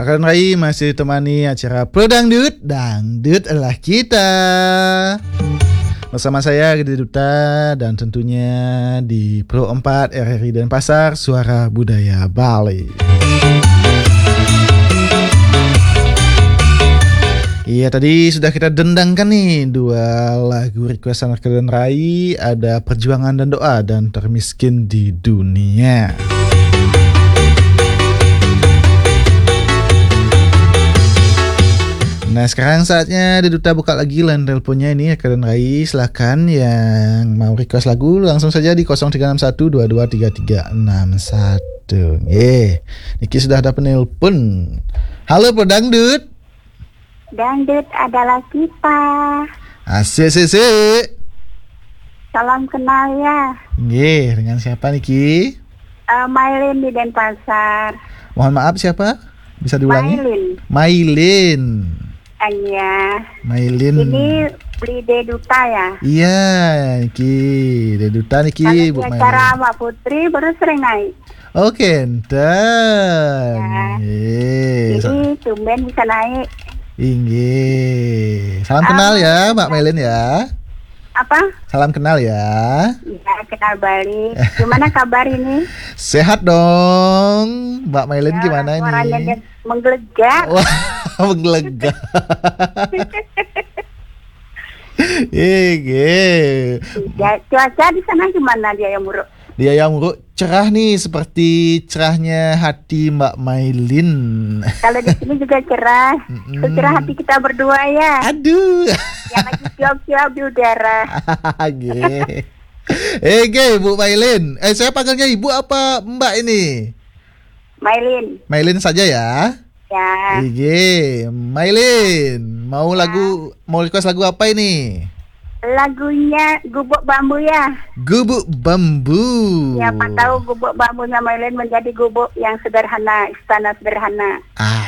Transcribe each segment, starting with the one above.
Akan Rai masih ditemani acara Pro Dangdut, Dangdut adalah kita. Bersama saya Gede Duta dan tentunya di Pro 4 RRI Denpasar, Suara Budaya Bali. Iya, tadi sudah kita dendangkan nih 2 lagu requestan Akan Rai, ada Perjuangan dan Doa dan Termiskin di Dunia. Nah, sekarang saatnya Duta buka lagi line teleponnya ini Akan Rai. Silakan yang mau request lagu langsung saja di 0361223361. Niki sudah ada penelpon. Halo Pedangdut. Dangdut adalah kita. Asik. Salam kenal ya. Dengan siapa Niki? Mailin di Denpasar. Mohon maaf, siapa? Bisa diulangi? Mailin. Iya. Mailin. Ini beli Duta ya? Iya, Niki. Duta Niki. Kalau di acara Mbak Putri baru sering naik. Oke, enten. Ya. Jadi tumben bisa naik. Salam kenal ya Mbak Mailin ya. Apa? Salam kenal ya. Iya, kenal balik. Gimana kabar ini? Sehat dong. Mbak Mailin gimana suaranya nih? Menggelegak. Wah, menggelegak. Ya, cuaca di sana gimana dia yang buruk? Dia yang buruk cerah nih, seperti cerahnya hati Mbak Mailin. Kalau di sini juga cerah. Cerah hati kita berdua ya. Aduh. Yang lagi siap-siap di udara. Bu Mailin. Saya panggilnya Ibu apa Mbak ini? Mailin. Mailin saja ya. Ya. Mailin, mau request lagu apa ini? Lagunya Gubuk Bambu ya. Gubuk Bambu. Siapa tahu gubuk bambunya Mailin menjadi gubuk yang sederhana, istana sederhana.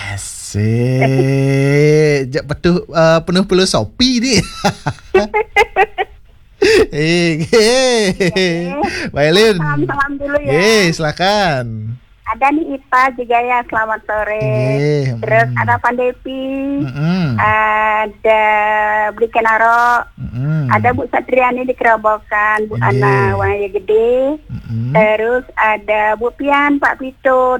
Asik. Penuh filosofi nih. Mailin. Salam dulu ya. Silakan. Ada nih Ipa juga ya, selamat sore. Terus ada Pandepi, ada Beli Kenaro, ada Bu Satriani di Kerobokan, Bu Ana Wahaya Gede, terus ada Bu Pian, Pak Pito